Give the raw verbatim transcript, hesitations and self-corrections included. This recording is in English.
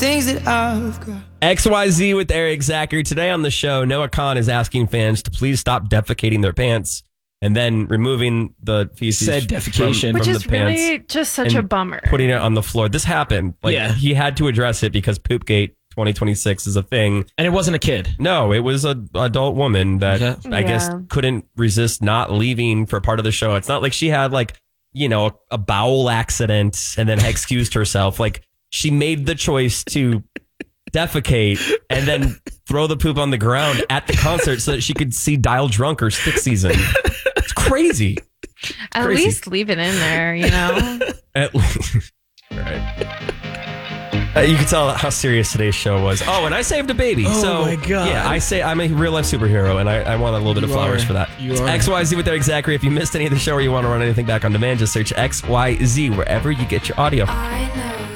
things that I've got. X Y Z with Eric Zachary. Today on the show, Noah Khan is asking fans to please stop defecating their pants and then removing the feces Said defecation. from, Which from is the pants. really just such and a bummer. Putting it on the floor. This happened. Like Yeah. he had to address it because Poopgate twenty twenty-six is a thing. And it wasn't a kid. No, it was an adult woman that Okay. I guess Yeah. couldn't resist not leaving for part of the show. It's not like she had like, you know, a, a bowel accident and then excused herself. Like she made the choice to defecate and then throw the poop on the ground at the concert so that she could see Dial Drunk or Stick Season. It's crazy. At crazy. least leave it in there, you know? At least. Right. Uh, you can tell how serious today's show was. Oh, and I saved a baby. Oh so, my God. Yeah, I say I'm a real life superhero, and I, I want a little bit of You flowers are. for that. You It's are. X Y Z with Eric Zachary. If you missed any of the show or you want to run anything back on demand, just search X Y Z wherever you get your audio. I know